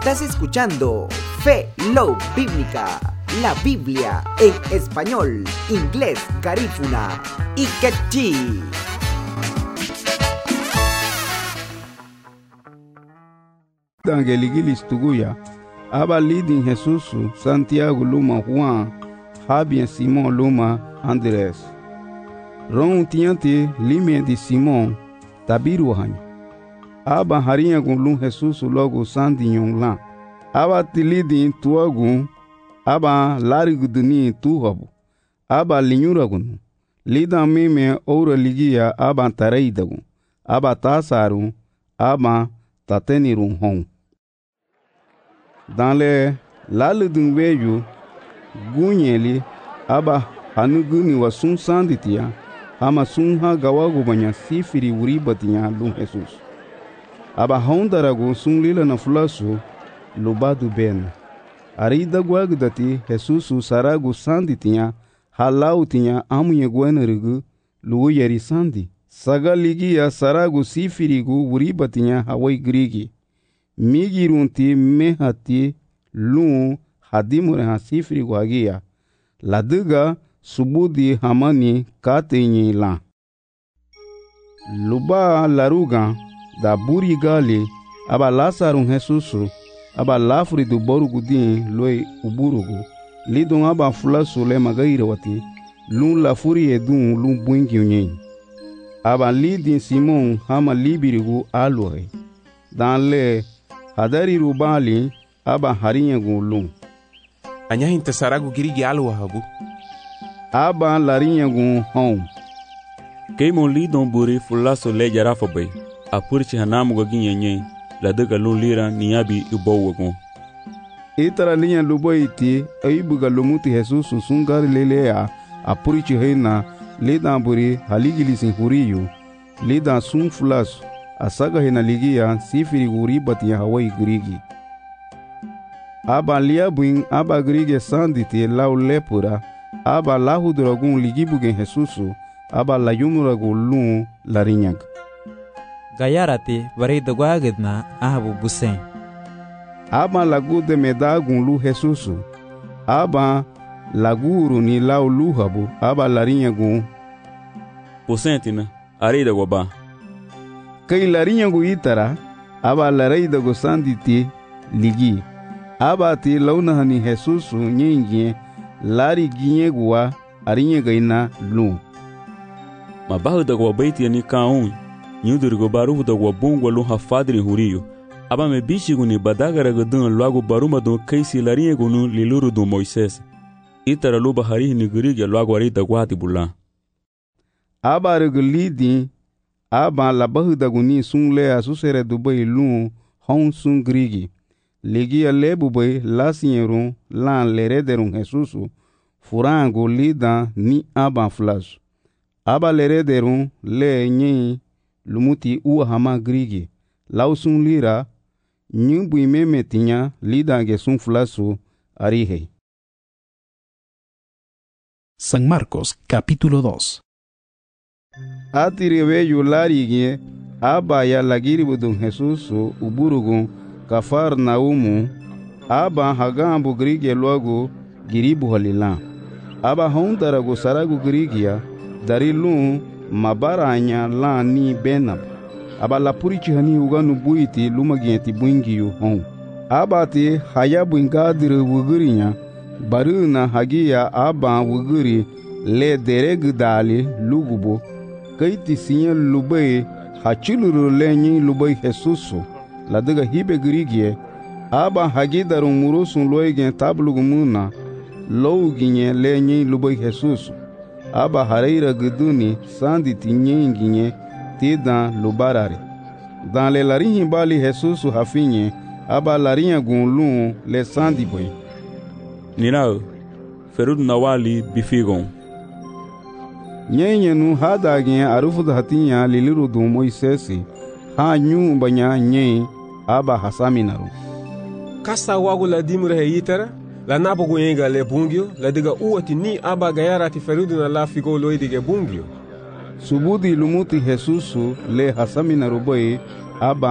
Estás escuchando Fe, Love Bíblica, la Biblia en español, inglés, garífuna y quechí. Angeligilis tuguya, aba leading Jesus, Santiago Luma Juan, Javier Simon Luma Andrés. Ron tiante limia de Simon, tabiru hanyo. Aba harinha gun Jesus logo sandinyon lan. Aba tilidin tuagun, aba lariguduni tuhabu. Aba linyuragun. Lidan mime oura ligia aba tareidagun. Aba tasarun, aba tatenirun hon. Dans le laludun veju, gunyeli, aba hanuguni wa sun sanditia, ama sun ha gawagu banya sifiri uribatinya Jesus. Aba hondarago sun lila na fulasu, lubadu ben. Arida guagdati Jesus saragu sanditia, halau tinha amunye guenerigu, luuyeri sandi. Saga ligia saragu sifirigu uribatinya hawai grigi. Migirunti mehati lun hadimure hasifiri guagia. Laduga subudi hamani katenyi lan. Luba laruga da buri gali aba lasarun Jesusu aba lafri du borugudin loi uburugu. Lidon aba fulasu le magairewati lun lafuri edun lun buingi unyen. Aba lidin Simon hama libirigu aluhe. Dan le hadari rubali aba harinha gulun. Anya hinta saragu girigi aluha habu. Aba larinha gun hom. Keimon lidon buri fulaso le jarafobe. Apurchi hanamu gaginyenye la daga lun lira niyabi ubowagun. Itara linha luboiti aibuga lumuti Jesus sungari lelea apurchi heina lidan buri haligilisin huriyu lidan sun fulaso asaga hena ligia sifiri uribati ya hawai grigi. Aba liabuin aba grigi sanditi lau lepura aba lahuduragun ligibugen Jesusu aba layumuragun lun larinyag. Gayarati varida guagidna ahabu busen. Aba lagude medagun lu Jesusu aba laguru ni lau luhabu aba larinyagun Posentina, arida guaba. Kai larinyagu itara aba lareida go sanditi ligi. Aba ti launahani Jesusu nyenye lari ginyegua arinyegaina lu. Mabahu da guabaiti ni kaun. Nyudur go baru da guabungwa lu hafadri huriyo. Aba me bichigu ni badagara gadun lago baruma don kaisi larinyagu nu liluru do Moises. Itara luba harihi ni gurigi lago arida guati bulan. Aba regulidi aba labahu daguni sungle asusere dubai lun hon sun grigi. Ligi alebubai lasierun lan lerederun Jesusu furango lida ni aba flash. Aba lerederun le nyi lumuti hama grigi. Lausun lira nyubui memetinya lida gesun flasu arihe. San Marcos capítulo 2. Atiriwe yularigie aba ya lagiribudun Jesusu uburugun Kafarnaumu aba hagambu grige logo giribu halilan. Aba hondarago saragu grigia dari lun mabaranya la ni benab. Aba lapurichi hani uganu buiti lumagienti buingiyu hon. Aba ti hayabu ingadiri wugurinya baruna hagia aba wuguri le deregdali lugubo. Kaiti sinya lubai hachiluru lenyi lubai Jesusu la daga hibe grigie aba hagidarun murusun loigen tablugumuna louginye lenyi lubai Jesusu aba hareira guduni sanditi nyenginye tidan lubarare dan le larinhi bali Jesusu hafinye aba larinha gunlun le sandiboy Nirao ferud nawali bifigon. Nyenyenu hadagin arufuda hatinya liliru du Moisesi ha nyu banya nye aba hasaminaru. Kasa wagu la dimure heyitara la nabogu yenga le bungyo la diga uwati ni aba gayara ti ferudu na la figo loidige bungyo. Subudi lumuti Jesusu le hasaminaru boy aba